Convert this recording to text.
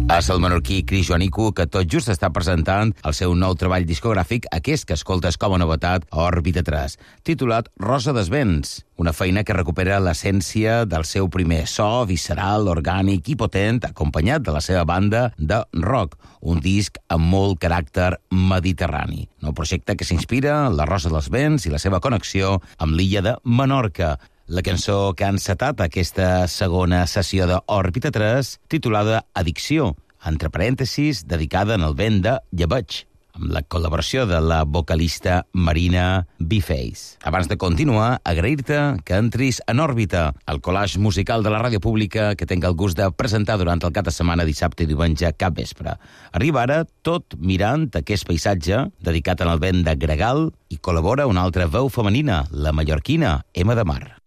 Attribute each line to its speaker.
Speaker 1: És el menorquí Cris Joanico, que tot just està presentant el seu nou treball discogràfic, aquest que escoltes com a novetat a Òrbita 3, titulat Rosa dels Vents, una feina que recupera l'essència del seu primer so, visceral, orgànic i potent, acompanyat de la seva banda de rock, un disc amb molt caràcter mediterrani. Nou projecte que s'inspira en la Rosa dels Vents i la seva connexió amb l'illa de Menorca. La cançó que ha encetat aquesta segona sessió d'Òrbita 3, titulada Addicció, entre parèntesis, dedicada en el vent de Llebeig, amb la col·laboració de la vocalista Marina B-Face. Abans de continuar, agrair-te que entris en Òrbita, el collage musical de la ràdio pública que tinc el gust de presentar durant el cap de setmana, dissabte i diumenge, cap vespre. Arriba ara tot mirant aquest paisatge dedicat en el vent de Gregal i col·labora una altra veu femenina, la mallorquina Emma de Mar.